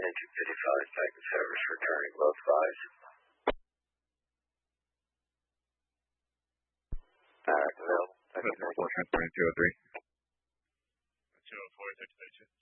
255, Titan service returning low 5s. Available. Titan 203. 204,